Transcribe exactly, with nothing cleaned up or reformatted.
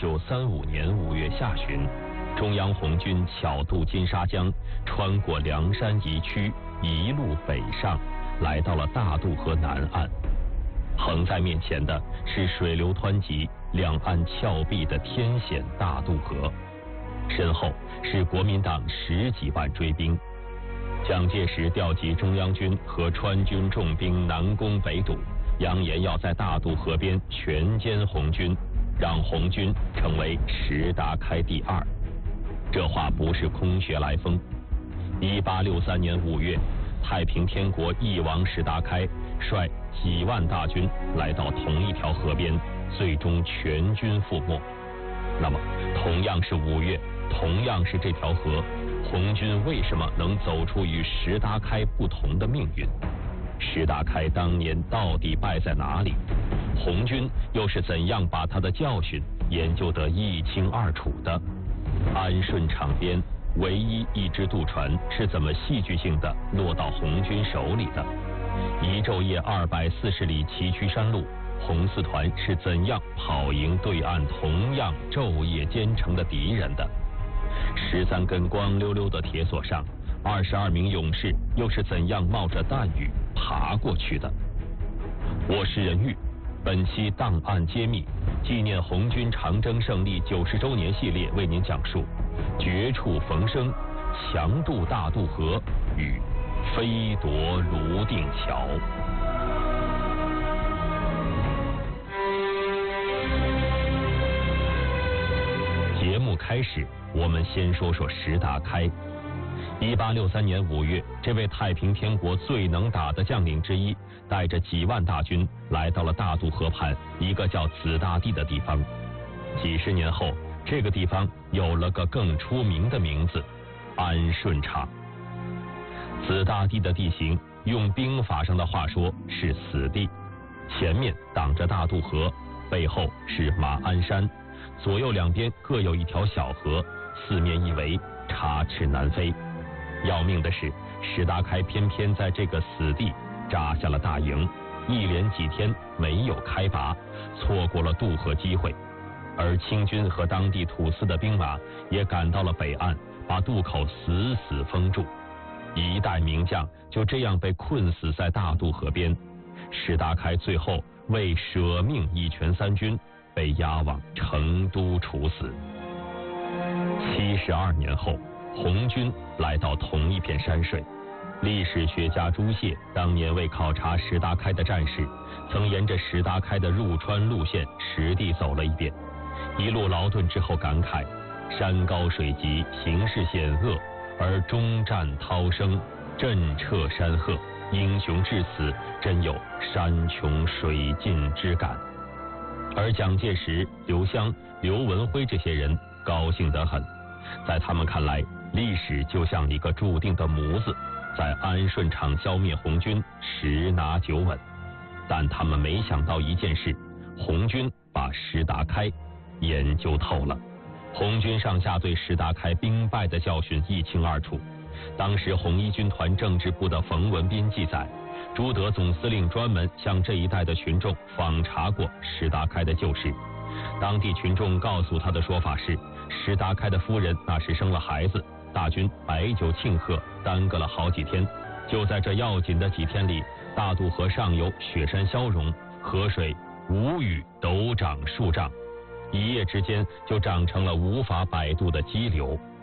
九三五年五月下旬，中央红军巧渡金沙江，穿过凉山遗区，一路北上，来到了大渡河南岸。横在面前的是水流湍急、两岸峭壁的天险大渡河，身后是国民党十几万追兵。蒋介石调集中央军和川军重兵南攻北堵，扬言要在大渡河边全歼红军，让红军成为石达开第二。这话不是空穴来风。一八六三年五月，太平天国翼王石达开率几万大军来到同一条河边，最终全军覆没。那么，同样是五月，同样是这条河，红军为什么能走出与石达开不同的命运？石达开当年到底败在哪里？红军又是怎样把他的教训研究得一清二楚的？安顺场边唯一一只渡船是怎么戏剧性的落到红军手里的？一昼夜二百四十里崎岖山路，红四团是怎样跑赢对岸同样昼夜兼程的敌人的？十三根光溜溜的铁索上，二十二名勇士又是怎样冒着弹雨爬过去的？我是任玉，本期档案揭秘纪念红军长征胜利九十周年系列为您讲述绝处逢生、强渡大渡河与飞夺泸定桥。节目开始，我们先说说石达开。一八六三年五月，这位太平天国最能打的将领之一，带着几万大军来到了大渡河畔一个叫子大地的地方。几十年后，这个地方有了个更出名的名字——安顺场。子大地的地形，用兵法上的话说是死地，前面挡着大渡河，背后是马鞍山，左右两边各有一条小河，四面一围，插翅难飞。要命的是，石达开偏偏在这个死地扎下了大营，一连几天没有开拔，错过了渡河机会。而清军和当地土司的兵马也赶到了北岸，把渡口死死封住。一代名将就这样被困死在大渡河边。石达开最后为舍命一全三军，被押往成都处死。七十二年后，红军来到同一片山水。历史学家朱燮当年为考察石达开的战事，曾沿着石达开的入川路线实地走了一遍，一路劳顿之后感慨：山高水急，形势险恶，而终战涛声，震彻山壑，英雄至此，真有山穷水尽之感。而蒋介石、刘湘、刘文辉这些人高兴得很，在他们看来，历史就像一个注定的模子，在安顺场消灭红军，十拿九稳。但他们没想到一件事，红军把石达开研究透了。红军上下对石达开兵败的教训一清二楚。当时红一军团政治部的冯文彬记载，朱德总司令专门向这一带的群众访查过石达开的旧事。当地群众告诉他的说法是，石达开的夫人那时生了孩子，大军摆酒庆贺，耽搁了好几天。就在这要紧的几天里，大渡河上游雪山消融，河水无雨陡涨数丈，一夜之间就涨成了无法摆渡的激流，